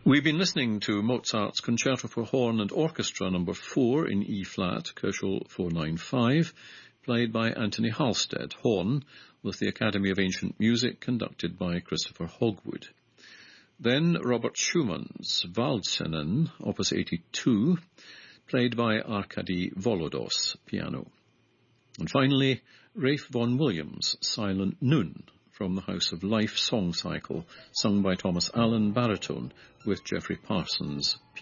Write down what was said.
We've been listening to Mozart's Concerto for Horn and Orchestra No. 4 in E-flat, Köchel 495, played by Anthony Halstead, horn, with the Academy of Ancient Music, conducted by Christopher Hogwood. Then Robert Schumann's Waldsenen, Opus 82, played by Arkady Volodos, piano. And finally, Ralph Vaughan Williams' Silent Noon, from the House of Life song cycle, sung by Thomas Allen, baritone, with Geoffrey Parsons, piano.